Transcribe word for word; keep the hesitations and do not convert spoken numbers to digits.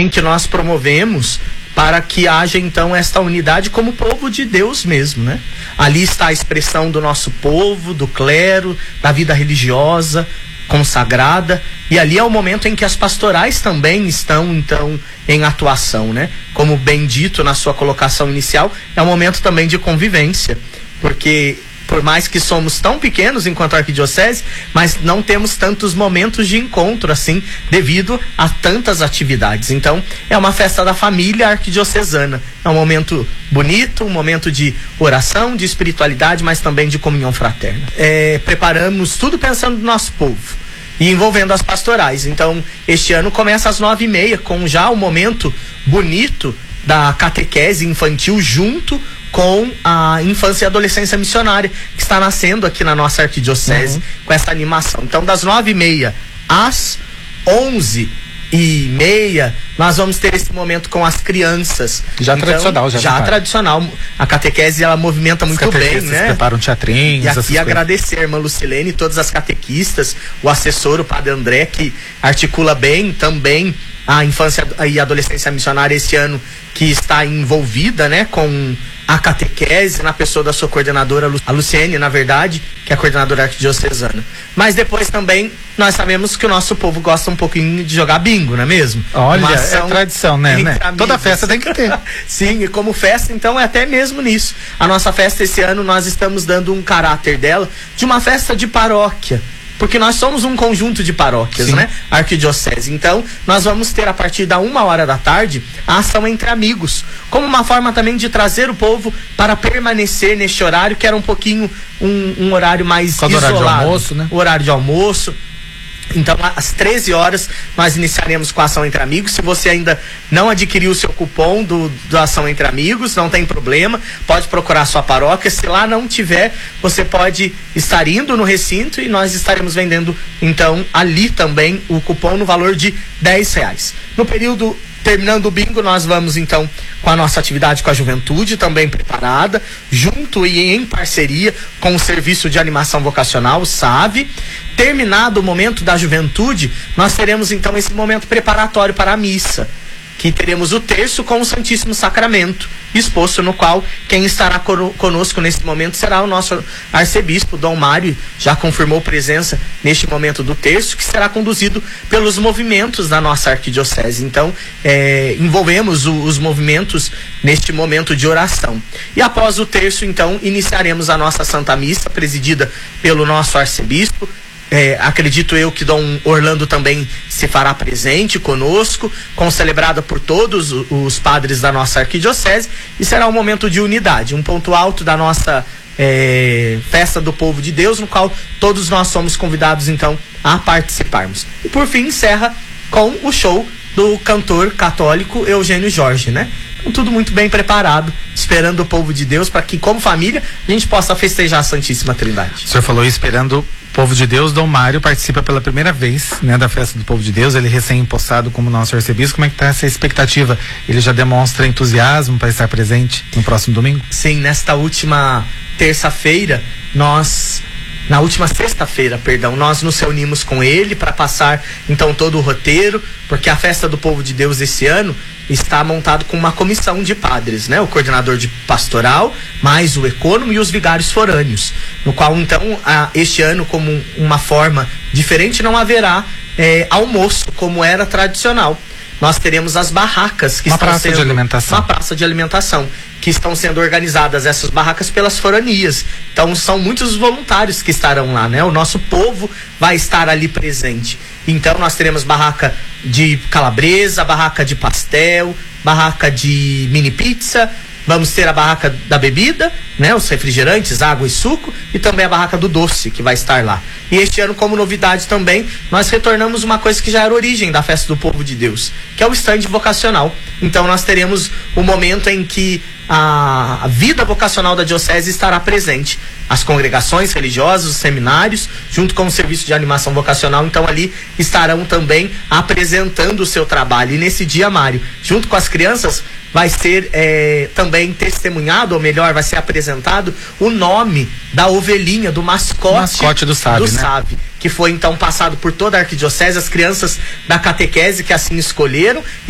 em que nós promovemos para que haja então esta unidade como povo de Deus mesmo, né? Ali está a expressão do nosso povo, do clero, da vida religiosa consagrada, e ali é o momento em que as pastorais também estão então em atuação, né? Como bem dito na sua colocação inicial, é um momento também de convivência, porque por mais que somos tão pequenos enquanto arquidiocese, mas não temos tantos momentos de encontro assim, devido a tantas atividades. Então, é uma festa da família arquidiocesana. É um momento bonito, um momento de oração, de espiritualidade, mas também de comunhão fraterna. É, preparamos tudo pensando no nosso povo e envolvendo as pastorais. Então, este ano começa às nove e meia, com já o momento bonito da catequese infantil junto com a infância e adolescência missionária, que está nascendo aqui na nossa arquidiocese, uhum. com essa animação. Então, das nove e meia às onze e meia, nós vamos ter esse momento com as crianças. Já então, tradicional, já. Já tradicional. A catequese, ela movimenta muito bem, né? Preparam teatrinhos. E aqui agradecer a irmã Lucilene e todas as catequistas, o assessor, o padre André, que articula bem também a infância e adolescência missionária esse ano, que está envolvida, né, com a catequese, na pessoa da sua coordenadora, a Luciene, na verdade, que é a coordenadora arquidiocesana. Mas depois também, nós sabemos que o nosso povo gosta um pouquinho de jogar bingo, não é mesmo? Olha, é tradição, né? né? Toda festa tem que ter. Sim, e como festa, então, é até mesmo nisso. A nossa festa esse ano, nós estamos dando um caráter dela de uma festa de paróquia, porque nós somos um conjunto de paróquias, Sim. né? Arquidiocese. Então, nós vamos ter a partir da uma hora da tarde a ação entre amigos, como uma forma também de trazer o povo para permanecer neste horário, que era um pouquinho um, um horário mais Qual isolado. Horário de almoço, né? O horário de almoço. Então, às treze horas, nós iniciaremos com a Ação Entre Amigos. Se você ainda não adquiriu o seu cupom do, do Ação Entre Amigos, não tem problema, pode procurar a sua paróquia. Se lá não tiver, você pode estar indo no recinto e nós estaremos vendendo, então, ali também o cupom no valor de dez reais. No período, terminando o bingo, nós vamos, então, com a nossa atividade com a juventude, também preparada, junto e em parceria com o Serviço de Animação Vocacional, o S A V. Terminado o momento da juventude, nós teremos então esse momento preparatório para a missa, que teremos o terço com o Santíssimo Sacramento exposto, no qual quem estará conosco nesse momento será o nosso arcebispo, Dom Mário, já confirmou presença neste momento do terço, que será conduzido pelos movimentos da nossa arquidiocese. Então, é, envolvemos o, os movimentos neste momento de oração. E após o terço, então, iniciaremos a nossa Santa Missa, presidida pelo nosso arcebispo. É, acredito eu que Dom Orlando também se fará presente conosco, concelebrada por todos os padres da nossa arquidiocese, e será um momento de unidade, um ponto alto da nossa é, festa do povo de Deus, no qual todos nós somos convidados então a participarmos. E por fim encerra com o show do cantor católico Eugênio Jorge, né? Então, tudo muito bem preparado, esperando o povo de Deus para que, como família, a gente possa festejar a Santíssima Trindade. O senhor falou esperando Povo de Deus. Dom Mário participa pela primeira vez, né, da festa do Povo de Deus. Ele recém-impostado como nosso arcebispo. Como é que está essa expectativa? Ele já demonstra entusiasmo para estar presente no próximo domingo? Sim, nesta última terça-feira, nós... Na última sexta-feira, perdão, nós nos reunimos com ele para passar então todo o roteiro, porque a festa do Povo de Deus esse ano está montado com uma comissão de padres, né? O coordenador de pastoral, mais o ecônomo e os vigários forâneos, no qual então a, este ano, como uma forma diferente, não haverá é, almoço como era tradicional. Nós teremos as barracas que uma estão praça sendo, de alimentação. uma praça de alimentação que estão sendo organizadas, essas barracas, pelas foranias. Então são muitos voluntários que estarão lá, né? O nosso povo vai estar ali presente. Então nós teremos barraca de calabresa, barraca de pastel, barraca de mini pizza. Vamos ter a barraca da bebida, né, os refrigerantes, água e suco, e também a barraca do doce, que vai estar lá. E este ano, como novidade também, nós retornamos uma coisa que já era origem da festa do Povo de Deus, que é o estande vocacional. Então nós teremos o momento em que a, a vida vocacional da diocese estará presente. As congregações religiosas, os seminários, junto com o serviço de animação vocacional, então ali estarão também apresentando o seu trabalho. E nesse dia, Mário, junto com as crianças, vai ser é, também testemunhado, ou melhor, vai ser apresentado o nome da ovelhinha, do mascote, mascote do S A V, do né? S A V, que foi então passado por toda a arquidiocese, as crianças da catequese que assim escolheram.